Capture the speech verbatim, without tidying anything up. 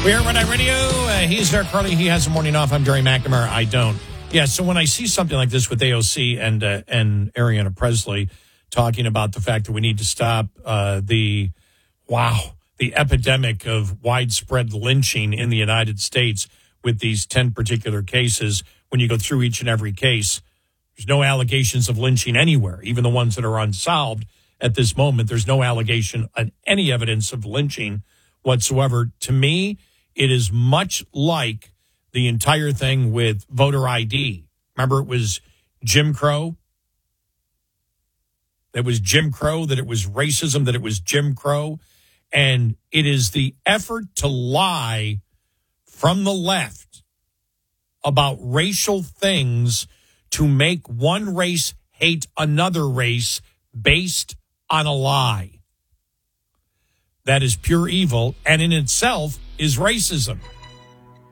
We're Red Eye Radio. Uh, he's Derek Carly. He has a morning off. I'm Jerry McNamara. I don't. Yeah, so when I see something like this with A O C and uh, and Ariana Presley talking about the fact that we need to stop uh, the, wow, the epidemic of widespread lynching in the United States with these ten particular cases, when you go through each and every case, there's no allegations of lynching anywhere, even the ones that are unsolved at this moment. There's no allegation on any evidence of lynching whatsoever. To me, it is much like the entire thing with voter I D. Remember, it was Jim Crow? It was Jim Crow, that it was racism, that it was Jim Crow. And it is the effort to lie from the left about racial things to make one race hate another race based on a lie. That is pure evil, and in itself is racism.